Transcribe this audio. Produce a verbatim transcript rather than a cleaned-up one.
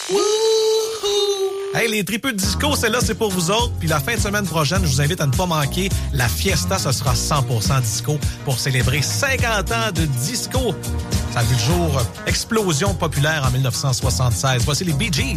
Hey, les tripeux de disco, celle-là, c'est pour vous autres. Puis la fin de semaine prochaine, je vous invite à ne pas manquer. La fiesta, ce sera cent pour cent disco pour célébrer cinquante ans de disco. Ça a vu le jour, explosion populaire en dix-neuf cent soixante-seize. Voici les Bee Gees.